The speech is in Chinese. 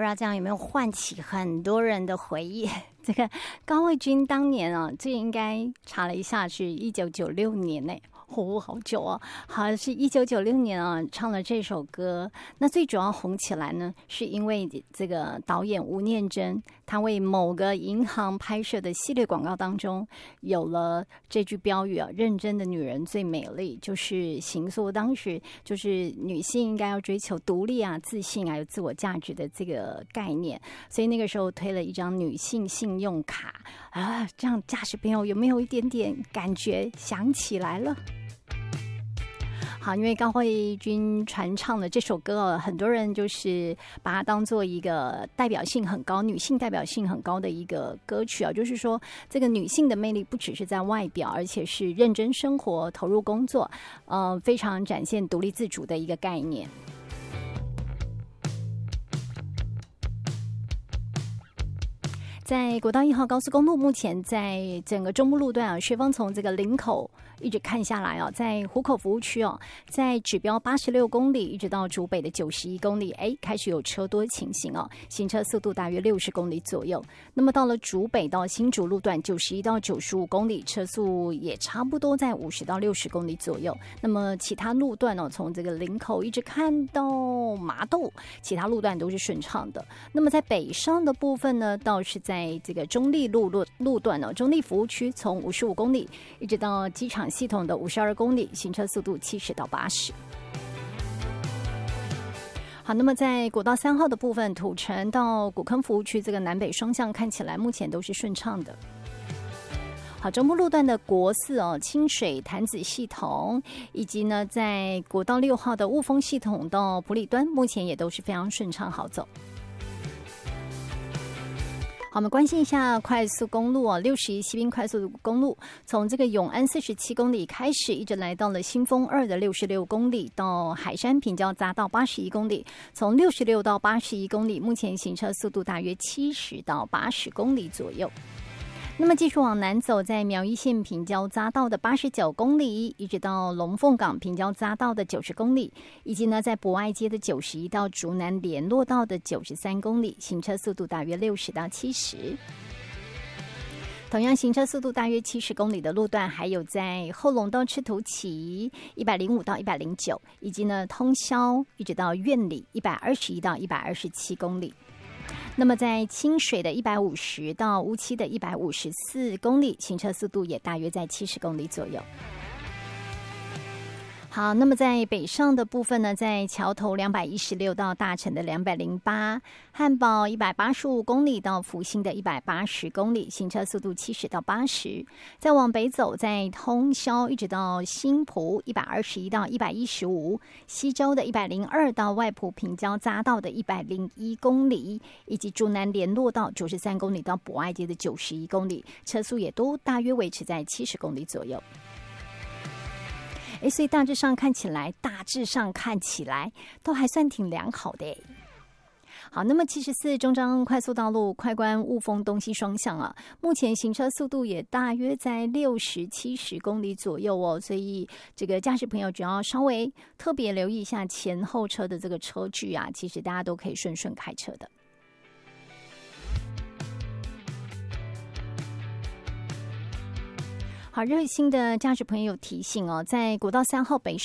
不知道这样有没有唤起很多人的回忆？这个高慧君当年啊，这个应该查了一下，是1996年呢。好久哦，好像是1996年啊，唱了这首歌。那最主要红起来呢，是因为这个导演吴念真，他为某个银行拍摄的系列广告当中，有了这句标语啊：“认真的女人最美丽”，就是形塑当时就是女性应该要追求独立啊、自信还有自我价值的这个概念。所以那个时候推了一张女性信用卡啊，这样驾驶朋友有没有一点点感觉想起来了？好，因为高慧君传唱的这首歌，很多人就是把它当做一个代表性很高、女性代表性很高的一个歌曲啊。就是说，这个女性的魅力不只是在外表，而且是认真生活、投入工作，非常展现独立自主的一个概念。在国道1号高速公路，目前在整个中部路段啊，学方从这个林口一直看下来啊，在湖口服务区哦，在指标86公里一直到竹北的91公里，开始有车多情形哦，行车速度大约60公里左右。那么到了竹北到新竹路段91到95公里，车速也差不多在50到60公里左右。那么其他路段哦，从这个林口一直看到麻豆，其他路段都是顺畅的。那么在北上的部分呢，倒是在这个中立路段哦，中立服务区从55公里一直到机场系统的52公里，行车速度70到80。好，那么在国道3号的部分，土城到古坑服务区这个南北双向看起来目前都是顺畅的。好，中部路段的国4哦，清水潭子系统，以及呢在国道6号的雾峰系统到埔里端，目前也都是非常顺畅好走。好，我们关心一下快速公路哦，61西滨快速公路，从这个永安47公里开始，一直来到了新丰2的66公里，到海山平交匝道81公里，从66到81公里，目前行车速度大约70到80公里左右。那么继续往南走，在苗栗县平交匝道的89公里，一直到龙凤港平交匝道的90公里，以及呢在博爱街的91到竹南联络道的93公里，行车速度大约60到70。同样行车速度大约70公里的路段，还有在后龙到赤土崎105到109，以及呢通霄一直到苑里121到127公里。那么在清水的150到乌溪的154公里，行车速度也大约在70公里左右。好，那么在北上的部分呢，在桥头216到大城的208，汉堡185公里到福兴的180公里，行车速度70到80。再往北走，在通霄一直到新埔121到115，西周的102到外埔平交匝道的101公里，以及竹南联络道93公里到博爱街的91公里，车速也都大约维持在70公里左右。所以大致上看起来都还算挺良好的。好，那么74中彰快速道路快关雾峰东西双向啊，目前行车速度也大约在60、70公里左右哦，所以这个驾驶朋友只要稍微特别留意一下前后车的这个车距啊，其实大家都可以顺顺开车的。好，热心的驾驶朋友提醒哦，在国道3号北